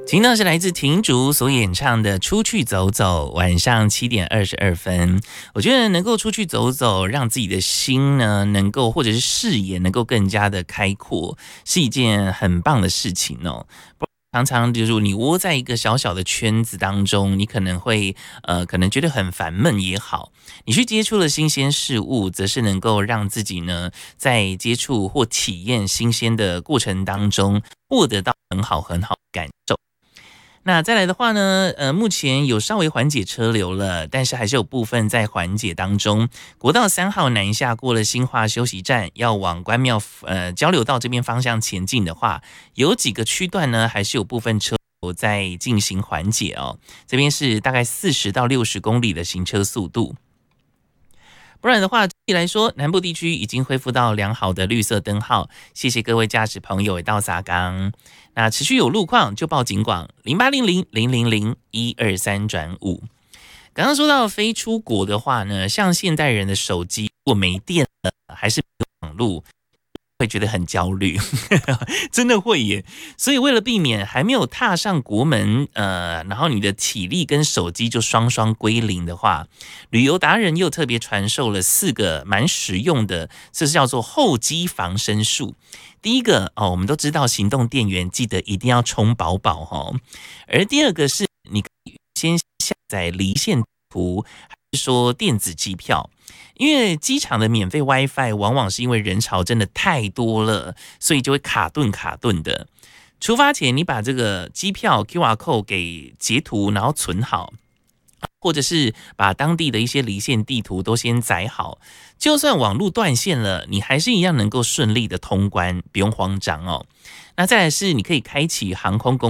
听到是来自庭竹所演唱的《出去走走》，晚上7:22。我觉得能够出去走走，让自己的心呢，能够或者是视野能够更加的开阔，是一件很棒的事情哦。常常就是你窝在一个小小的圈子当中，你可能会可能觉得很烦闷也好，你去接触了新鲜事物，则是能够让自己呢在接触或体验新鲜的过程当中，获得到很好的感受。那再来的话呢，目前有稍微缓解车流了，但是还是有部分在缓解当中。国道3号南下过了新化休息站，要往关庙交流道这边方向前进的话，有几个区段呢，还是有部分车流在进行缓解哦。这边是大概40到60公里的行车速度。不然的话，整体来说，南部地区已经恢复到良好的绿色灯号。谢谢各位驾驶朋友也到撒岗。那持续有路况就报警广0800-000-123-5。刚刚说到非出国的话呢，像现代人的手机如果没电了，还是没有网路，会觉得很焦虑，真的会耶。所以为了避免还没有踏上国门，然后你的体力跟手机就双双归零的话，旅游达人又特别传授了4个蛮实用的，这是叫做后机防身术。第一个我们都知道行动电源记得一定要充饱饱哦。而第二个是你可以先下载离线图，还是说电子机票。因为机场的免费 WiFi 往往是因为人潮真的太多了，所以就会卡顿的。出发前你把这个机票 QR code 给截图，然后存好，或者是把当地的一些离线地图都先载好，就算网路断线了，你还是一样能够顺利的通关，不用慌张哦。那再来是你可以开启航空公